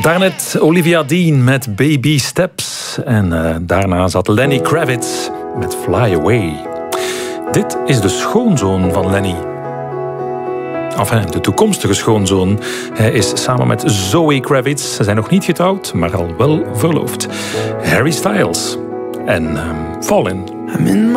Daarnet Olivia Dean met Baby Steps. En daarna zat Lenny Kravitz met Fly Away. Dit is de schoonzoon van Lenny. Enfin, de toekomstige schoonzoon. Hij is samen met Zoe Kravitz. Ze zijn nog niet getrouwd, maar al wel verloofd. Harry Styles. En Fallin'.